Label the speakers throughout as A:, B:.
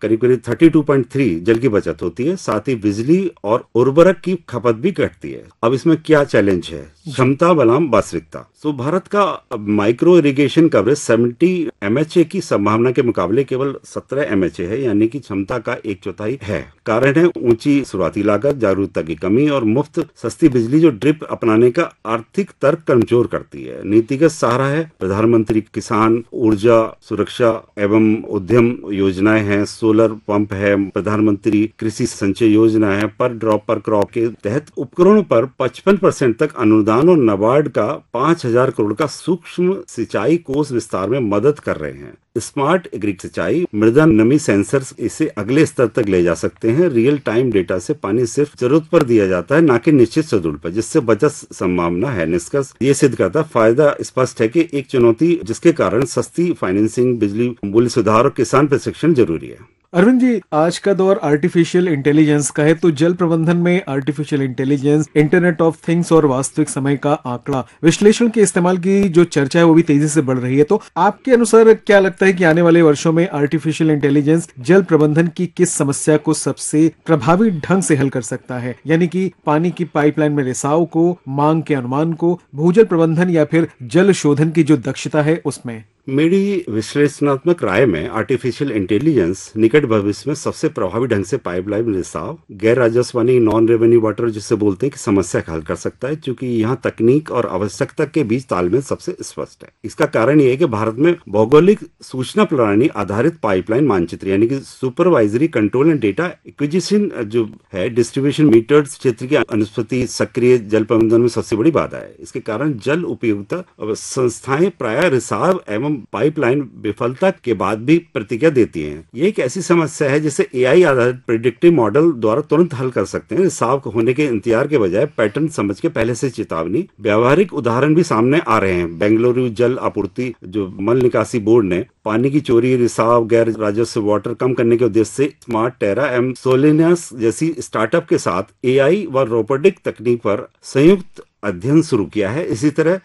A: करीब करीब 32.3 जल की बचत होती है। साथ ही बिजली और उर्वरक की खपत भी घटती है। अब इसमें क्या चैलेंज है? क्षमता बनाम वास्तविकता। तो भारत का माइक्रो इरिगेशन कवरेज 70 MHA की संभावना के मुकाबले केवल 17 MHA है, यानी कि क्षमता का 1/4 है। कारण है ऊंची शुरुआती लागत, जागरूकता की कमी और मुफ्त सस्ती बिजली जो ड्रिप अपनाने का आर्थिक तर्क कमजोर करती है। नीतिगत सहारा है प्रधानमंत्री किसान ऊर्जा सुरक्षा एवं उद्यम योजनाएं हैं, सोलर पंप है, प्रधानमंत्री कृषि संचय योजना है, पर ड्रॉप पर क्रॉप के तहत उपकरणों पर 55% तक अनुदान और नाबार्ड का 5,000 करोड़ का सूक्ष्म सिंचाई कोष विस्तार में मदद कर रहे हैं। स्मार्ट एग्री सिंचाई, मृदा नमी सेंसर्स इसे अगले स्तर तक ले जा सकते हैं। रियल टाइम डेटा से पानी सिर्फ जरूरत पर दिया जाता है, ना कि निश्चित शेड्यूल पर, जिससे बचत संभावना है। निष्कर्ष ये सिद्ध करता है, फायदा स्पष्ट है कि एक चुनौती जिसके कारण सस्ती फाइनेंसिंग, बिजली मूल्य सुधार और किसान प्रशिक्षण जरूरी है।
B: अरविंद जी, आज का दौर आर्टिफिशियल इंटेलिजेंस का है, तो जल प्रबंधन में artificial intelligence, internet of things और वास्तविक समय का आंकड़ा विश्लेषण के इस्तेमाल की जो चर्चा है वो भी तेजी से बढ़ रही है। तो आपके अनुसार क्या लगता है कि आने वाले वर्षों में आर्टिफिशियल इंटेलिजेंस जल प्रबंधन की किस समस्या को सबसे प्रभावी ढंग से हल कर सकता है? यानी कि पानी की पाइपलाइन में रिसाव को, मांग के अनुमान को, भूजल प्रबंधन या फिर जल शोधन की जो दक्षता है उसमें?
A: मेरी विश्लेषणात्मक राय में आर्टिफिशियल इंटेलिजेंस निकट भविष्य में सबसे प्रभावी ढंग से पाइपलाइन रिसाव, गैर राजस्वानी नॉन रेवेन्यू वाटर जिसे बोलते हैं कि समस्या का हल कर सकता है, क्योंकि यहाँ तकनीक और आवश्यकता के बीच तालमेल सबसे स्पष्ट है। इसका कारण यह है कि भारत में भौगोलिक सूचना प्रणाली आधारित पाइपलाइन मानचित्र यानी कि supervisory control and data acquisition जो है, डिस्ट्रीब्यूशन मीटर्ड क्षेत्र की अनुपस्थिति सक्रिय जल प्रबंधन में सबसे बड़ी बाधा है। इसके कारण जल उपयोगिता संस्थाएं प्रायः रिसाव एवं पाइपलाइन विफलता के बाद भी प्रतिक्रिया देती हैं। ये एक ऐसी समस्या है जिसे एआई आधारित प्रेडिक्टिव मॉडल द्वारा तुरंत हल कर सकते हैं। रिसाव होने के इंतजार के बजाय पैटर्न समझ के पहले से चेतावनी। व्यावहारिक उदाहरण भी सामने आ रहे हैं। बेंगलुरु जल आपूर्ति जो मल निकासी बोर्ड ने पानी की चोरी, रिसाव, गैर राजस्व वाटर कम करने के उद्देश्य से स्मार्ट टेरा एवं सोलिनस जैसी स्टार्टअप के साथ एआई व रोबोटिक तकनीक पर संयुक्त अध्ययन शुरू किया है। इसी तरह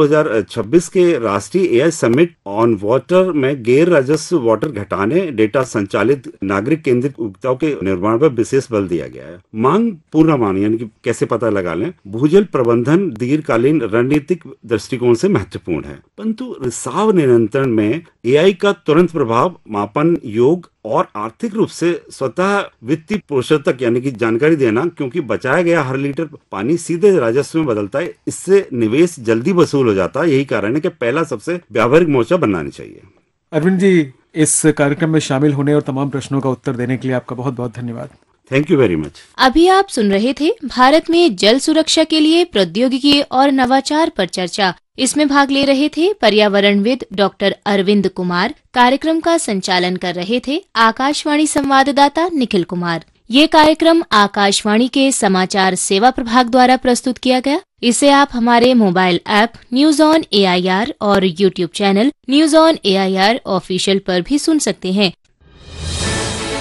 A: 2026 के राष्ट्रीय एआई समिट ऑन वाटर में गैर राजस्व वाटर घटाने, डेटा संचालित नागरिक केंद्रित उपभोक्ताओं के निर्माण पर विशेष बल दिया गया है। मांग पूर्वानुमान यानी कि कैसे पता लगा लें, भूजल प्रबंधन दीर्घकालीन रणनीतिक दृष्टिकोण से महत्वपूर्ण है, परंतु रिसाव नियंत्रण में एआई का तुरंत प्रभाव मापन योग और आर्थिक रूप से स्वतः वित्तीय पोषण तक यानी कि जानकारी देना, क्योंकि बचाया गया हर लीटर पानी सीधे राजस्व में बदलता है। इससे निवेश जल्दी वसूल हो जाता है। यही कारण है कि पहला सबसे व्यावहारिक मोर्चा बनानी चाहिए।
B: अरविंद जी, इस कार्यक्रम में शामिल होने और तमाम प्रश्नों का उत्तर देने के लिए आपका बहुत बहुत धन्यवाद।
A: Thank you very much.
C: अभी आप सुन रहे थे भारत में जल सुरक्षा के लिए प्रौद्योगिकी और नवाचार पर चर्चा। इसमें भाग ले रहे थे पर्यावरणविद डॉक्टर अरविंद कुमार। कार्यक्रम का संचालन कर रहे थे आकाशवाणी संवाददाता निखिल कुमार। ये कार्यक्रम आकाशवाणी के समाचार सेवा प्रभाग द्वारा प्रस्तुत किया गया। इसे आप हमारे mobile app news on AIR और YouTube channel news on AIR official पर भी सुन सकते हैं।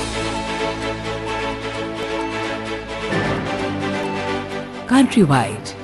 D: Countrywide